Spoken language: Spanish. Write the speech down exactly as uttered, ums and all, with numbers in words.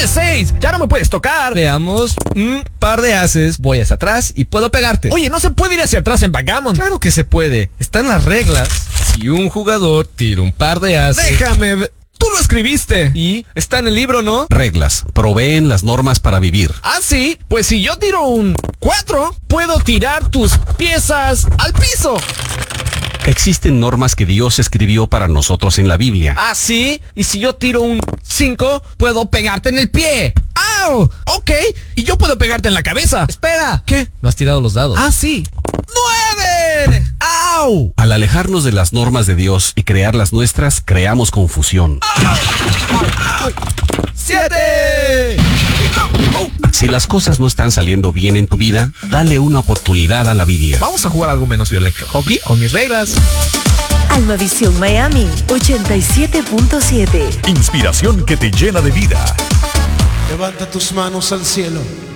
Tienes seis. Ya no me puedes tocar. Veamos. Un par de haces. Voy hacia atrás y puedo pegarte. Oye, no se puede ir hacia atrás en backgammon. Claro que se puede. Están las reglas. Si un jugador tira un par de haces. Déjame ver. Tú lo escribiste. Y está en el libro, ¿no? Reglas. Proveen las normas para vivir. Ah, sí. Pues si yo tiro un cuatro, puedo tirar tus piezas al piso. Existen normas que Dios escribió para nosotros en la Biblia. Ah, sí. Y si yo tiro un cinco, puedo pegarte en el pie. ¡Au! Ok. Y yo puedo pegarte en la cabeza. Espera. ¿Qué? No has tirado los dados. Ah, sí. ¡Nueve! ¡Au! Al alejarnos de las normas de Dios y crear las nuestras, creamos confusión. ¡Siete! Si las cosas no están saliendo bien en tu vida, dale una oportunidad a la Biblia. Vamos a jugar algo menos violento. Hockey con mis reglas. Almavisión Miami ochenta y siete punto siete. Inspiración que te llena de vida. Levanta tus manos al cielo.